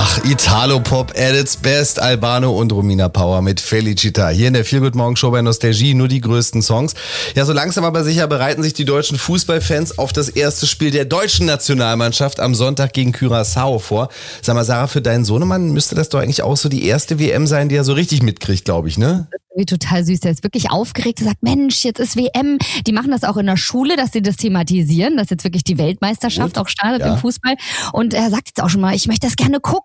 Italo-Pop at its best. Albano und Romina Power mit Felicita. Hier in der Feel-Good-Morgen-Show bei Nostalgie nur die größten Songs. Ja, so langsam aber sicher bereiten sich die deutschen Fußballfans auf das erste Spiel der deutschen Nationalmannschaft am Sonntag gegen Curaçao vor. Sag mal, Sarah, für deinen Sohnemann müsste das doch eigentlich auch so die erste WM sein, die er so richtig mitkriegt, glaube ich, ne? Wie total süß. Der ist wirklich aufgeregt. Er sagt, Mensch, jetzt ist WM. Die machen das auch in der Schule, dass sie das thematisieren, dass jetzt wirklich die Weltmeisterschaft auch startet im Fußball. Und er sagt jetzt auch schon mal, ich möchte das gerne gucken.